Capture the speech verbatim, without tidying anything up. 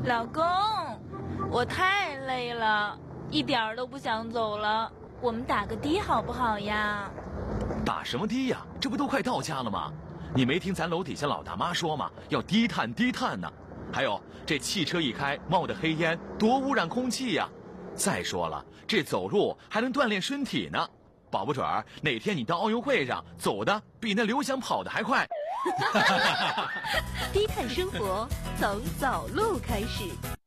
老公，我太累了，一点儿都不想走了，我们打个的好不好呀？ 打什么的呀？这不都快到家了吗？你没听咱楼底下老大妈说吗？要低碳低碳呢。还有这汽车一开冒的黑烟，多污染空气呀！再说了，这走路还能锻炼身体呢，保不准儿哪天你到奥运会上走的比那刘翔跑的还快。 低碳生活从走路开始。